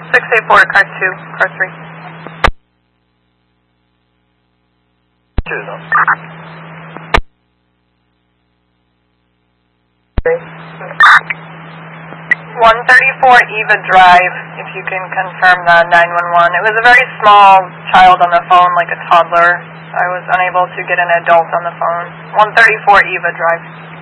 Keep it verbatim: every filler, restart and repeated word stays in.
six eight four, car two, car three. Two, though. one thirty-four Eva Drive, if you can confirm the nine one one. It was a very small child on the phone, like a toddler. I was unable to get an adult on the phone. one thirty-four Eva Drive.